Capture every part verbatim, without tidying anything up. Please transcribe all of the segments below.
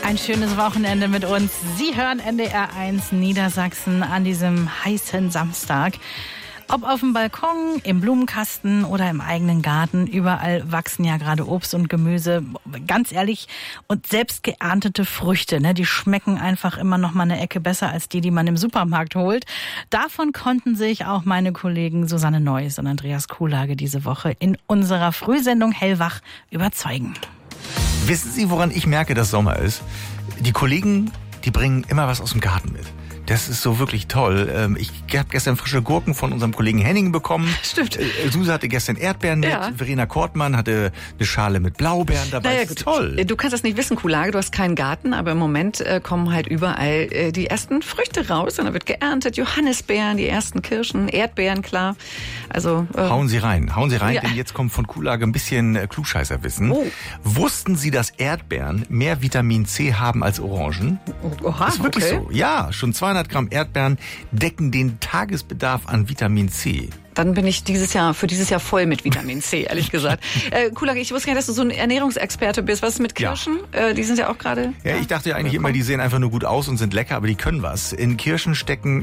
Ein schönes Wochenende mit uns. Sie hören N D R eins Niedersachsen an diesem heißen Samstag. Ob auf dem Balkon, im Blumenkasten oder im eigenen Garten, überall wachsen ja gerade Obst und Gemüse. Ganz ehrlich, und selbst geerntete Früchte, ne, die schmecken einfach immer noch mal eine Ecke besser als die, die man im Supermarkt holt. Davon konnten sich auch meine Kollegen Susanne Neuss und Andreas Kuhlage diese Woche in unserer Frühsendung Hellwach überzeugen. Wissen Sie, woran ich merke, dass Sommer ist? Die Kollegen, die bringen immer was aus dem Garten mit. Das ist so wirklich toll. Ich habe gestern frische Gurken von unserem Kollegen Henning bekommen. Stimmt. Suse hatte gestern Erdbeeren mit. Ja. Verena Kortmann hatte eine Schale mit Blaubeeren dabei. Naja, das ist gut. toll. Du kannst das nicht wissen, Kuhlage, du hast keinen Garten, aber im Moment äh, kommen halt überall äh, die ersten Früchte raus und dann wird geerntet. Johannisbeeren, die ersten Kirschen, Erdbeeren, klar. Also äh, Hauen Sie rein, hauen Sie rein, Ja. denn jetzt kommt von Kuhlage ein bisschen äh, Klugscheißerwissen. Oh. Wussten Sie, dass Erdbeeren mehr Vitamin C haben als Orangen? oha, Das ist wirklich okay. so. Ja, schon zweihundert Gramm Erdbeeren decken den Tagesbedarf an Vitamin C. Dann bin ich dieses Jahr für dieses Jahr voll mit Vitamin C, ehrlich gesagt. äh, Kuhlage, ich wusste gar nicht, dass du so ein Ernährungsexperte bist. Was ist mit Kirschen? Ja. Äh, die sind ja auch gerade... Ja, ich dachte ja eigentlich immer, die sehen einfach nur gut aus und sind lecker, aber die können was. In Kirschen stecken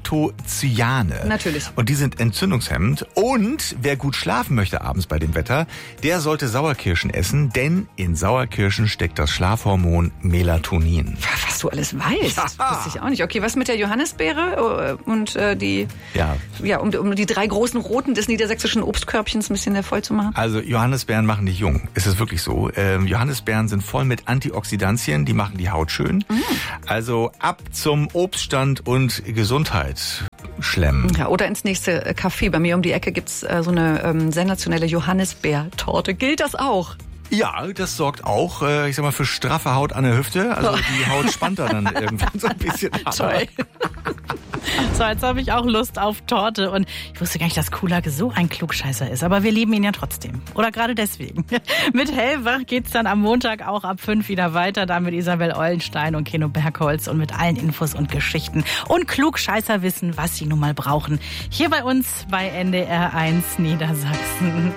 Anthocyane. Natürlich. Und die sind entzündungshemmend. Und wer gut schlafen möchte abends bei dem Wetter, der sollte Sauerkirschen essen, denn in Sauerkirschen steckt das Schlafhormon Melatonin. Was du alles weißt, Ja. wusste ich auch nicht. Okay, was mit der Johannisbeere äh, und äh, die... Ja. Ja, um, um die drei großen Roten des niedersächsischen Obstkörbchens ein bisschen voll zu machen. Also Johannisbeeren machen dich jung. Es ist wirklich so. Ähm, Johannisbeeren sind voll mit Antioxidantien, die machen die Haut schön. Mm. Also ab zum Obststand und Gesundheit schlemmen. Ja, oder ins nächste äh, Café. Bei mir um die Ecke gibt's äh, so eine ähm, sensationelle Johannisbeertorte. Gilt das auch? Ja, das sorgt auch, äh, ich sag mal, für straffe Haut an der Hüfte. Also die Haut spannt da dann irgendwann so ein bisschen ab. Toll. So, jetzt habe ich auch Lust auf Torte. Und ich wusste gar nicht, dass Kuhlage so ein Klugscheißer ist. Aber wir lieben ihn ja trotzdem. Oder gerade deswegen. Mit Hellwach geht's dann am Montag auch ab fünf wieder weiter. Da mit Isabel Eulenstein und Keno Bergholz und mit allen Infos und Geschichten. Und Klugscheißer wissen, was sie nun mal brauchen. Hier bei uns bei N D R eins Niedersachsen.